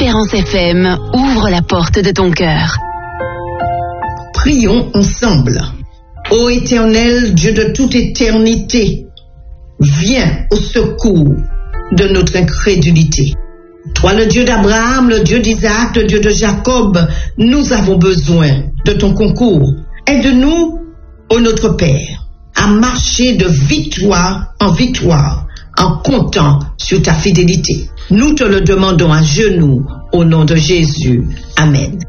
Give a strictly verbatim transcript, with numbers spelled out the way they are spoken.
Espérance F M ouvre la porte de ton cœur. Prions ensemble. Ô Éternel, Dieu de toute éternité, viens au secours de notre incrédulité. Toi, le Dieu d'Abraham, le Dieu d'Isaac, le Dieu de Jacob, nous avons besoin de ton concours. Aide-nous, ô notre Père, à marcher de victoire en victoire en comptant sur ta fidélité. Nous te le demandons à genoux au nom de Jésus. Amen.